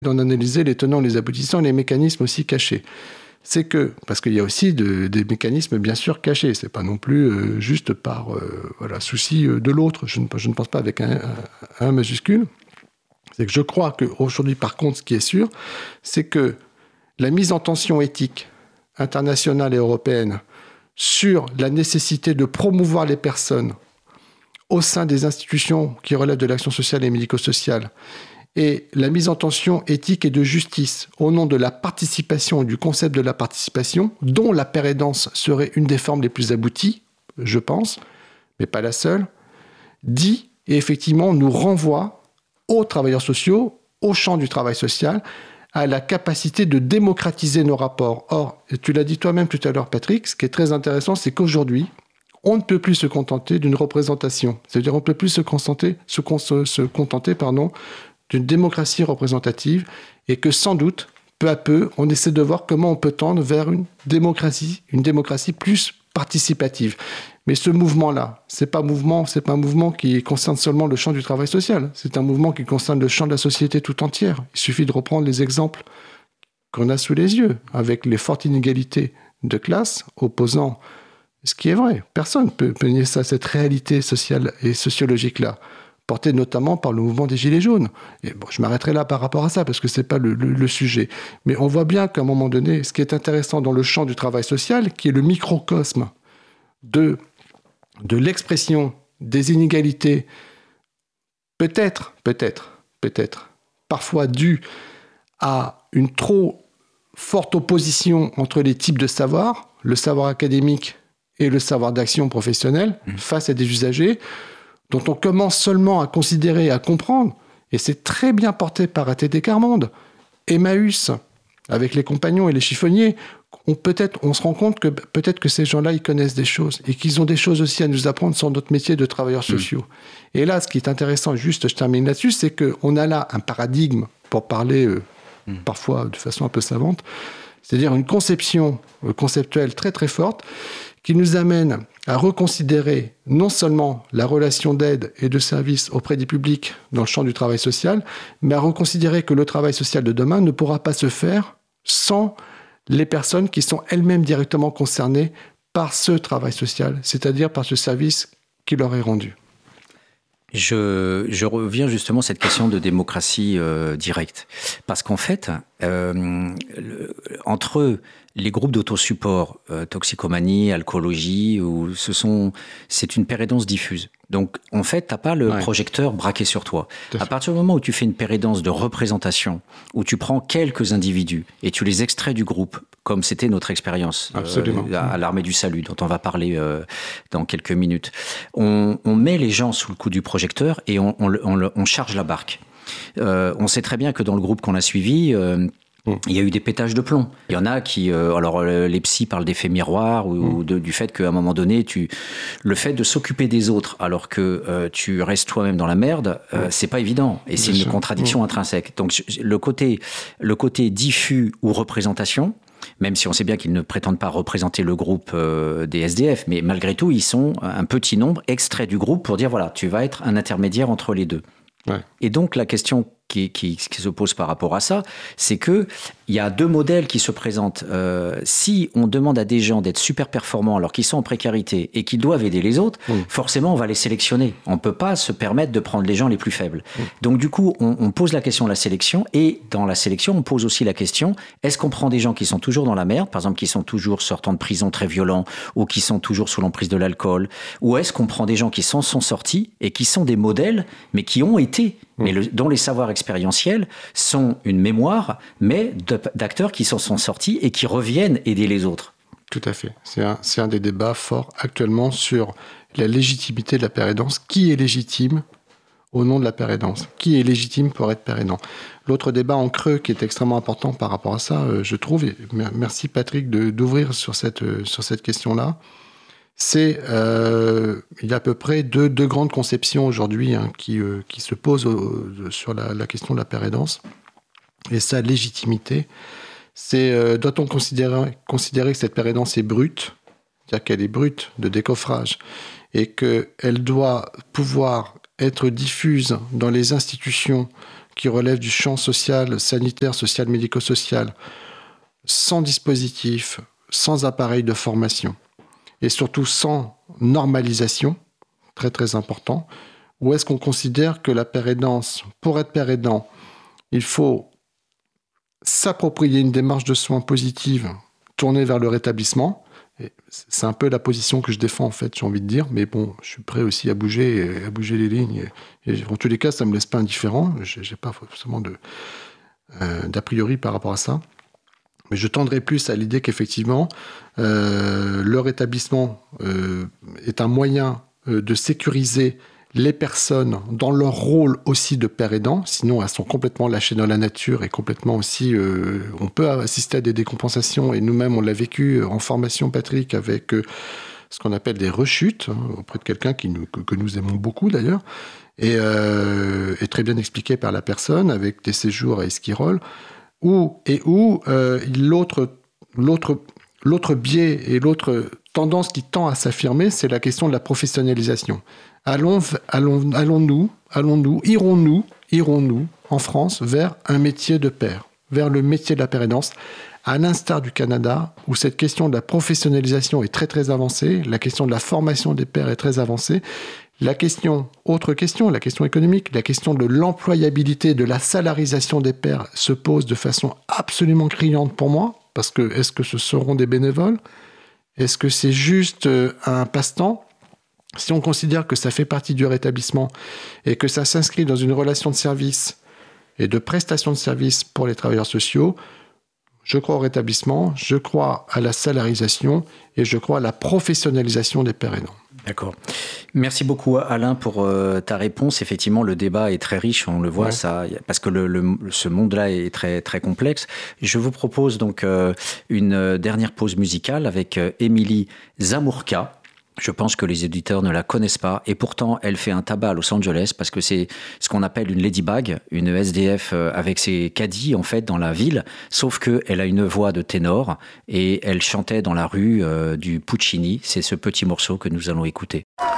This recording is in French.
d'en analyser les tenants, les aboutissants, les mécanismes aussi cachés. C'est que, parce qu'il y a aussi des mécanismes bien sûr cachés, c'est pas non plus juste par souci de l'autre, je ne pense pas avec un majuscule, c'est que je crois qu'aujourd'hui par contre ce qui est sûr, c'est que la mise en tension éthique internationale et européenne sur la nécessité de promouvoir les personnes au sein des institutions qui relèvent de l'action sociale et médico-sociale, et la mise en tension éthique et de justice au nom de la participation et du concept de la participation, dont la paire aidance serait une des formes les plus abouties, je pense, mais pas la seule, dit et effectivement nous renvoie aux travailleurs sociaux, au champ du travail social, à la capacité de démocratiser nos rapports. Or, tu l'as dit toi-même tout à l'heure, Patrick, ce qui est très intéressant, c'est qu'aujourd'hui, on ne peut plus se contenter d'une représentation. C'est-à-dire, on ne peut plus se contenter d'une démocratie représentative et que sans doute, peu à peu, on essaie de voir comment on peut tendre vers une démocratie plus participative. Mais ce mouvement-là, c'est pas un mouvement qui concerne seulement le champ du travail social. C'est un mouvement qui concerne le champ de la société tout entière. Il suffit de reprendre les exemples qu'on a sous les yeux, avec les fortes inégalités de classe opposant ce qui est vrai. Personne ne peut nier ça, cette réalité sociale et sociologique-là, portée notamment par le mouvement des Gilets jaunes. Et bon, je m'arrêterai là par rapport à ça, parce que ce n'est pas le sujet. Mais on voit bien qu'à un moment donné, ce qui est intéressant dans le champ du travail social, qui est le microcosme de l'expression des inégalités, peut-être, parfois due à une trop forte opposition entre les types de savoir, le savoir académique et le savoir d'action professionnelle, face à des usagers dont on commence seulement à considérer, à comprendre, et c'est très bien porté par ATD Quart Monde, Emmaüs, avec les compagnons et les chiffonniers, on se rend compte que peut-être que ces gens-là, ils connaissent des choses et qu'ils ont des choses aussi à nous apprendre sur notre métier de travailleurs sociaux. Et là, ce qui est intéressant, juste je termine là-dessus, c'est qu'on a là un paradigme, pour parler parfois de façon un peu savante, c'est-à-dire une conception conceptuelle très très forte qui nous amène à reconsidérer non seulement la relation d'aide et de service auprès du public dans le champ du travail social, mais à reconsidérer que le travail social de demain ne pourra pas se faire sans les personnes qui sont elles-mêmes directement concernées par ce travail social, c'est-à-dire par ce service qui leur est rendu. Je reviens justement à cette question de démocratie directe. Parce qu'en fait, entre les groupes d'autosupport, toxicomanie, alcoolologie, c'est une pérédance diffuse. Donc, en fait, t'as pas le projecteur braqué sur toi. À partir du moment où tu fais une pérédance de représentation, où tu prends quelques individus et tu les extrais du groupe, comme c'était notre expérience à l'Armée du Salut, dont on va parler dans quelques minutes, on met les gens sous le coup du projecteur et on charge la barque. On sait très bien que dans le groupe qu'on a suivi, il y a eu des pétages de plomb. Il y en a qui... alors, les psys parlent d'effet miroir ou du fait qu'à un moment donné, le fait de s'occuper des autres alors que tu restes toi-même dans la merde, c'est pas évident. Et c'est une contradiction intrinsèque. Donc, le côté diffus ou représentation, même si on sait bien qu'ils ne prétendent pas représenter le groupe des SDF, mais malgré tout, ils sont un petit nombre extrait du groupe pour dire, voilà, tu vas être un intermédiaire entre les deux. Et donc, la question qui se pose par rapport à ça, c'est que il y a deux modèles qui se présentent. Si on demande à des gens d'être super performants alors qu'ils sont en précarité et qu'ils doivent aider les autres, forcément on va les sélectionner. On ne peut pas se permettre de prendre les gens les plus faibles. Donc du coup, on pose la question de la sélection, et dans la sélection, on pose aussi la question, est-ce qu'on prend des gens qui sont toujours dans la merde, par exemple qui sont toujours sortant de prison très violents, ou qui sont toujours sous l'emprise de l'alcool, ou est-ce qu'on prend des gens qui sont sortis et qui sont des modèles, mais qui ont été, mais dont les savoirs expérientiels sont une mémoire, mais d'acteurs qui s'en sont sortis et qui reviennent aider les autres. Tout à fait. C'est un des débats forts actuellement sur la légitimité de la paire aidance. Qui est légitime au nom de la paire aidance? Qui est légitime pour être paire aidant? L'autre débat en creux qui est extrêmement important par rapport à ça, je trouve, et merci Patrick d'ouvrir sur cette question-là, c'est il y a à peu près deux grandes conceptions aujourd'hui qui se posent sur la question de la paire aidance et sa légitimité. C'est doit-on considérer que cette paire aidance est brute, c'est-à-dire qu'elle est brute de décoffrage et qu'elle doit pouvoir être diffuse dans les institutions qui relèvent du champ social, sanitaire, social, médico-social, sans dispositif, sans appareil de formation, et surtout sans normalisation, très très important, ou est-ce qu'on considère que la père aidance, pour être père aidant, il faut s'approprier une démarche de soins positive tournée vers le rétablissement? Et c'est un peu la position que je défends, en fait, j'ai envie de dire, mais bon, je suis prêt aussi à bouger les lignes, et en tous les cas, ça ne me laisse pas indifférent, je n'ai pas forcément d'a priori par rapport à ça. Mais je tendrai plus à l'idée qu'effectivement, le rétablissement est un moyen de sécuriser les personnes dans leur rôle aussi de père aidant, sinon elles sont complètement lâchées dans la nature et complètement aussi... on peut assister à des décompensations, et nous-mêmes on l'a vécu en formation, Patrick, avec ce qu'on appelle des rechutes, auprès de quelqu'un que nous aimons beaucoup d'ailleurs, et très bien expliqué par la personne, avec des séjours à Esquirol, où l'autre biais et l'autre tendance qui tend à s'affirmer, c'est la question de la professionnalisation. Irons-nous en France vers un métier de père, vers le métier de la père aidance, à l'instar du Canada, où cette question de la professionnalisation est très très avancée, la question de la formation des pères est très avancée, la question économique, la question de l'employabilité, de la salarisation des pères se pose de façon absolument criante pour moi, parce que est-ce que ce seront des bénévoles? Est-ce que c'est juste un passe-temps? Si on considère que ça fait partie du rétablissement et que ça s'inscrit dans une relation de service et de prestation de service pour les travailleurs sociaux, je crois au rétablissement, je crois à la salarisation et je crois à la professionnalisation des pères aidants. D'accord. Merci beaucoup Alain pour ta réponse. Effectivement, le débat est très riche, on le voit, ouais. Ça, parce que ce monde-là est très, très complexe. Je vous propose donc une dernière pause musicale avec Émilie Zamourka. Je pense que les éditeurs ne la connaissent pas, et pourtant elle fait un tabac à Los Angeles parce que c'est ce qu'on appelle une ladybug, une SDF avec ses caddies en fait dans la ville, sauf qu'elle a une voix de ténor et elle chantait dans la rue du Puccini. C'est ce petit morceau que nous allons écouter.